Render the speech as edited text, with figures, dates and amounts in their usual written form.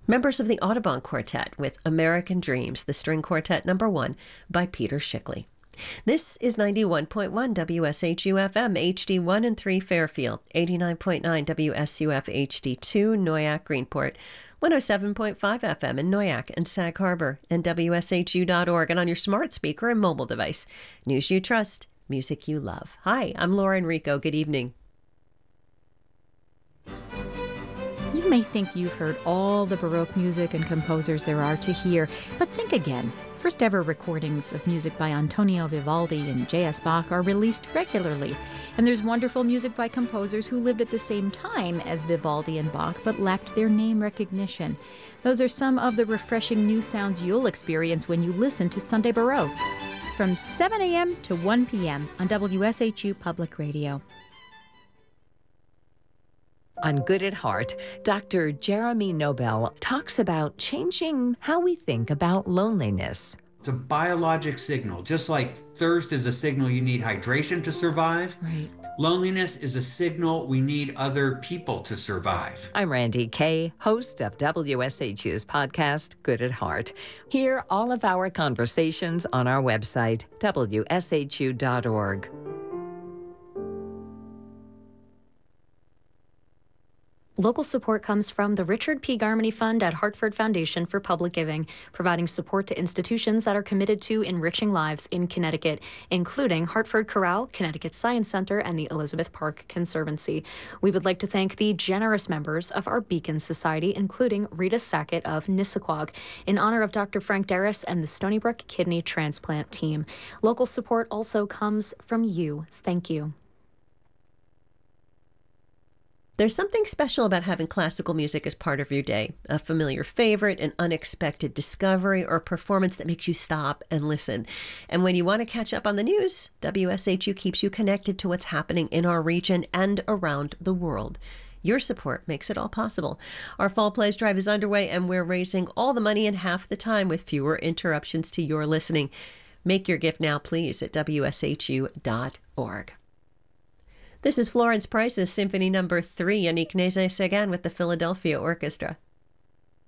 Members of the Audubon Quartet with American Dreams, the String Quartet No.1 by Peter Shickley. This is 91.1 WSHU-FM, HD1 and 3 Fairfield, 89.9 WSUF HD2 Noyak Greenport, 107.5 FM in Noyak and Sag Harbor, and WSHU.org, and on your smart speaker and mobile device. News you trust, music you love. Hi, I'm Laura Enrico. Good evening. You may think you've heard all the Baroque music and composers there are to hear, but think again. First ever recordings of music by Antonio Vivaldi and J.S. Bach are released regularly. And there's wonderful music by composers who lived at the same time as Vivaldi and Bach but lacked their name recognition. Those are some of the refreshing new sounds you'll experience when you listen to Sunday Baroque. From 7 a.m. to 1 p.m. on WSHU Public Radio. On Good at Heart, Dr. Jeremy Nobel talks about changing how we think about loneliness. It's a biologic signal. Just like thirst is a signal you need hydration to survive, Right. Loneliness is a signal we need other people to survive. I'm Randy Kay, host of WSHU's podcast, Good at Heart. Hear all of our conversations on our website, WSHU.org. Local support comes from the Richard P. Garmany Fund at Hartford Foundation for Public Giving, providing support to institutions that are committed to enriching lives in Connecticut, including Hartford Chorale, Connecticut Science Center, and the Elizabeth Park Conservancy. We would like to thank the generous members of our Beacon Society, including Rita Sackett of Nissaquag, in honor of Dr. Frank Darris and the Stony Brook Kidney Transplant Team. Local support also comes from you. Thank you. There's something special about having classical music as part of your day, a familiar favorite, an unexpected discovery, or a performance that makes you stop and listen. And when you want to catch up on the news, WSHU keeps you connected to what's happening in our region and around the world. Your support makes it all possible. Our Fall Pledge Drive is underway, and we're raising all the money in half the time with fewer interruptions to your listening. Make your gift now, please, at WSHU.org. This is Florence Price's Symphony No. 3, Yannick Nézet-Séguin with the Philadelphia Orchestra.